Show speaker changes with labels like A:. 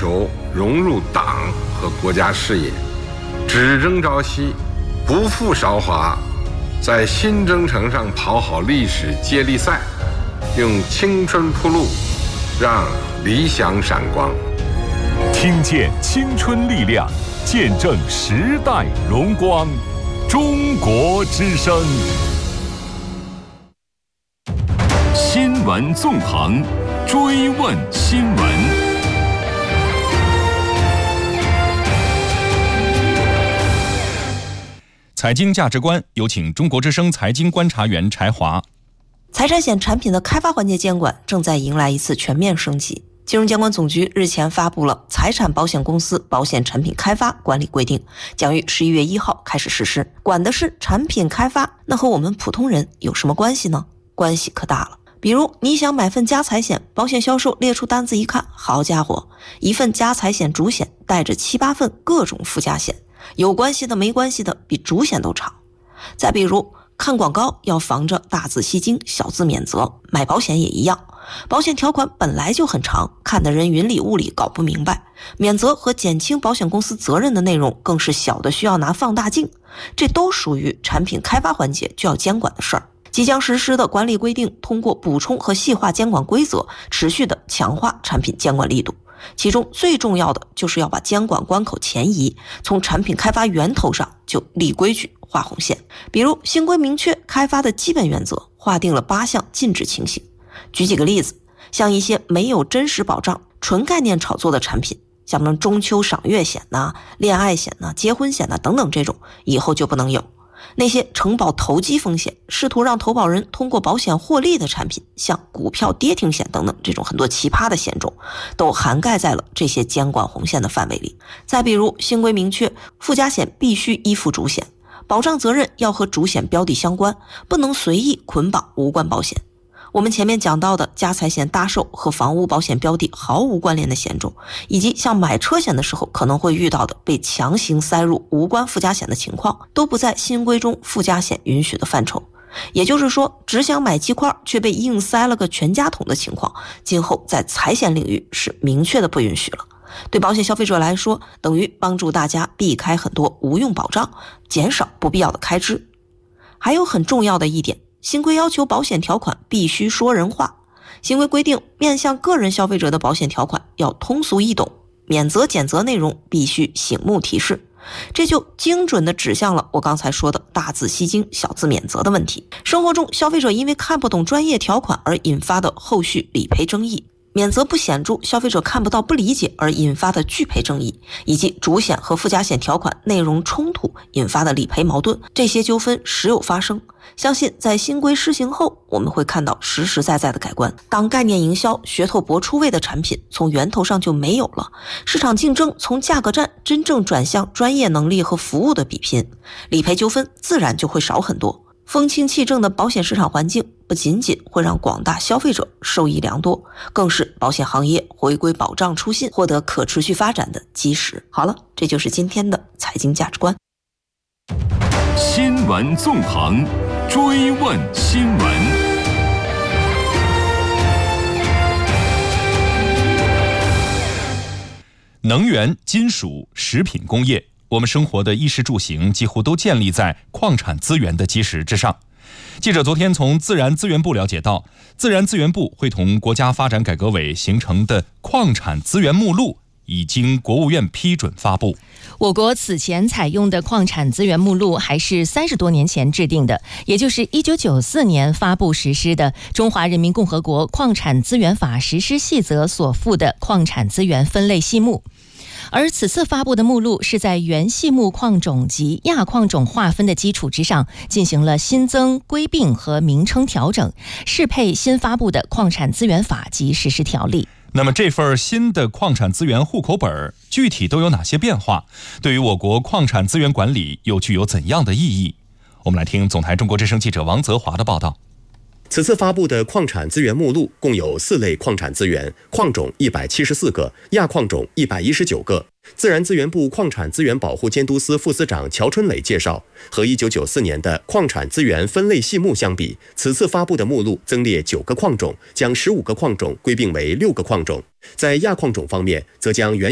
A: 求融入党和国家事业，只争朝夕，不负韶华，在新征程上跑好历史接力赛，用青春铺路，让理想闪光。
B: 听见青春力量，见证时代荣光。中国之声，新闻纵横，追问新闻。财经价值观，有请中国之声财经观察员柴华。
C: 财产险产品的开发环节监管正在迎来一次全面升级。金融监管总局日前发布了《财产保险公司保险产品开发管理规定》，将于11月1号开始实施，管的是产品开发。那和我们普通人有什么关系呢？关系可大了。比如你想买份家财险，保险销售列出单子一看，好家伙，一份家财险主险带着7、8份各种附加险，有关系的没关系的比主险都长。再比如看广告要防着大字吸睛小字免责，买保险也一样，保险条款本来就很长，看得人云里雾里搞不明白，免责和减轻保险公司责任的内容更是小的需要拿放大镜，这都属于产品开发环节就要监管的事儿。即将实施的管理规定通过补充和细化监管规则，持续的强化产品监管力度。其中最重要的就是要把监管关口前移，从产品开发源头上就立规矩画红线。比如新规明确开发的基本原则，划定了8项禁止情形。举几个例子，像一些没有真实保障、纯概念炒作的产品，像什么中秋赏月险呐、恋爱险呐、结婚险呐等等，这种以后就不能有。那些承保投机风险，试图让投保人通过保险获利的产品，像股票跌停险等等，这种很多奇葩的险种都涵盖在了这些监管红线的范围里。再比如新规明确附加险必须依附主险，保障责任要和主险标的相关，不能随意捆绑无关保险。我们前面讲到的家财险搭售和房屋保险标的毫无关联的险种，以及像买车险的时候可能会遇到的被强行塞入无关附加险的情况，都不在新规中附加险允许的范畴。也就是说，只想买鸡块却被硬塞了个全家桶的情况，今后在财险领域是明确的不允许了。对保险消费者来说，等于帮助大家避开很多无用保障，减少不必要的开支。还有很重要的一点，新规要求保险条款必须说人话。新规规定，面向个人消费者的保险条款要通俗易懂，免责减责内容必须醒目提示。这就精准地指向了我刚才说的大字吸睛小字免责的问题。生活中消费者因为看不懂专业条款而引发的后续理赔争议，免责不显著，消费者看不到不理解而引发的拒赔争议，以及主险和附加险条款内容冲突引发的理赔矛盾，这些纠纷时有发生。相信在新规施行后，我们会看到实实在在的改观。当概念营销、噱头博出位的产品从源头上就没有了，市场竞争从价格战真正转向专业能力和服务的比拼，理赔纠纷自然就会少很多。风清气正的保险市场环境不仅仅会让广大消费者受益良多，更是保险行业回归保障初心、获得可持续发展的基石。好了，这就是今天的财经价值观。
B: 新闻纵横，追问新闻。能源、金属、食品工业，我们生活的衣食住行几乎都建立在矿产资源的基石之上。记者昨天从自然资源部了解到，自然资源部会同国家发展改革委形成的矿产资源目录已经国务院批准发布。
D: 我国此前采用的矿产资源目录还是30多年前制定的，也就是1994年发布实施的《中华人民共和国矿产资源法实施细则》所附的矿产资源分类细目。而此次发布的目录是在原细目矿种及亚矿种划分的基础之上，进行了新增、归并和名称调整，适配新发布的矿产资源法及实施条例。
B: 那么这份新的矿产资源户口本具体都有哪些变化？对于我国矿产资源管理又具有怎样的意义？我们来听总台中国之声记者王泽华的报道。
E: 此次发布的矿产资源目录共有4类矿产资源，矿种174个，亚矿种119个。自然资源部矿产资源保护监督司副司长乔春磊介绍，和1994年的矿产资源分类细目相比，此次发布的目录增列9个矿种，将15个矿种归并为6个矿种。在亚矿种方面，则将原